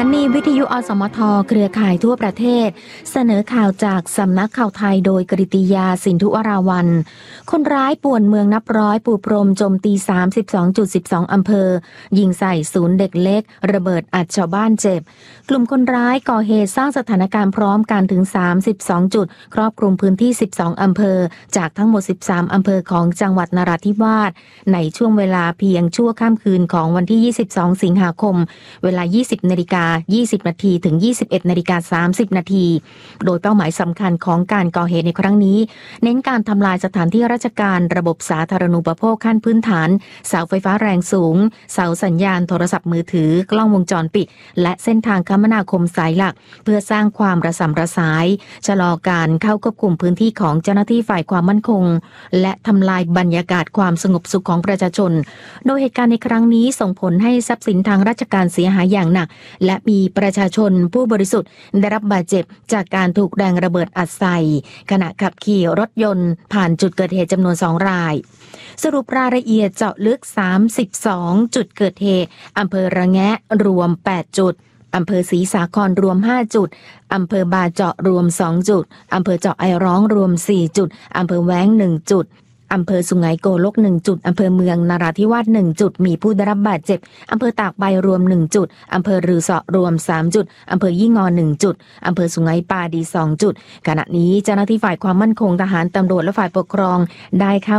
านีวิทยุอสมทเครือข่ายทั่วประเทศเสนอข่าวจากสำนักข่าวไทยโดยกฤติยาสินธุวราวัลย์คนร้ายป่วนเมืองนับร้อยปูพรมโจมตี 32.12 อำเภอยิงใส่ศูนย์เด็กเล็กระเบิดอัดชาวบ้านเจ็บกลุ่มคนร้ายก่อเหตุสร้างสถานการณ์พร้อมกันถึง32จุดครอบคลุมพื้นที่12อำเภอจากทั้งหมด13อำเภอของจังหวัดนราธิวาสในช่วงเวลาเพียงชั่วค่ำคืนของวันที่22สิงหาคมเวลา 20:20 น.ถึง 21:30 น.โดยเป้าหมายสำคัญของการก่อเหตุในครั้งนี้เน้นการทำลายสถานที่ราชการระบบสาธารณูปโภคขั้นพื้นฐานเสาไฟฟ้าแรงสูงเสาสัญญาณโทรศัพท์มือถือกล้องวงจรปิดและเส้นทางคมนาคมสายหลักเพื่อสร้างความระส่ำระสายชะลอการเข้าควบคุมพื้นที่ของเจ้าหน้าที่ฝ่ายความมั่นคงและทำลายบรรยากาศความสงบสุขของประชาชนโดยเหตุการณ์ในครั้งนี้ส่งผลให้ทรัพย์สินทางราชการเสียหายอย่างหนักและมีประชาชนผู้บริสุทธิ์ได้รับบาดเจ็บจากการถูกแรงระเบิดอัดใส่ขณะขับขี่รถยนต์ผ่านจุดเกิดเหตุจำนวน2รายสรุปรายละเอียดเจาะลึก32จุดเกิดเหตุอำเภอระแงะรวม8จุดอำเภอศรีสาครรวม5จุดอำเภอบาเจาะรวม2จุดอำเภอเจาะไอร้องรวม4จุดอำเภอแว้ง1จุดอำเภอสุไหงโกลก1จุดอำเภอเมืองนราธิวาส1จุดมีผู้ได้รับบาดเจ็บอำเภอตากใบรวม1จุดอำเภอรือเสาะรวม3จุดอำเภอยี่งอ1จุดอำเภอสุไหงปาดี2จุดขณะนี้เจ้าหน้าที่ฝ่ายความมั่นคงทหารตำรวจและฝ่ายปกครองได้เข้า